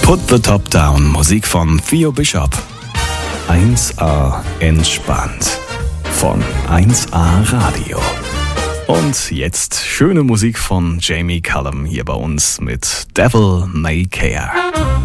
Put the Top Down, Musik von Theo Bishop. 1A entspannt von 1A Radio. Und jetzt schöne Musik von Jamie Cullum hier bei uns mit Devil May Care.